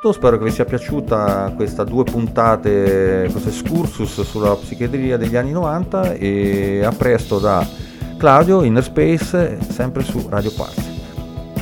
tutto, spero che vi sia piaciuta questa 2 puntate, questo excursus sulla psichedelia degli anni 90, e a presto da Claudio, Inner Space, sempre su Radio Party.